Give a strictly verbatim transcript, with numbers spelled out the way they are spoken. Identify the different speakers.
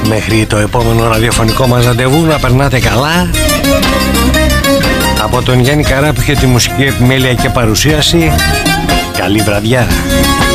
Speaker 1: Μέχρι το επόμενο ραδιοφωνικό μας ραντεβού να περνάτε καλά. Από τον Γιάννη Καρά που είχε τη μουσική επιμέλεια και παρουσίαση, καλή βραδιά.